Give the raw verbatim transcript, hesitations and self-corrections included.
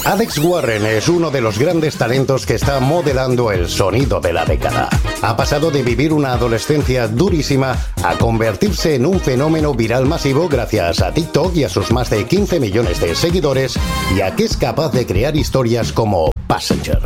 Alex Warren es uno de los grandes talentos que está modelando el sonido de la década. Ha pasado de vivir una adolescencia durísima a convertirse en un fenómeno viral masivo gracias a TikTok y a sus más de quince millones de seguidores, y a que es capaz de crear historias como Passenger.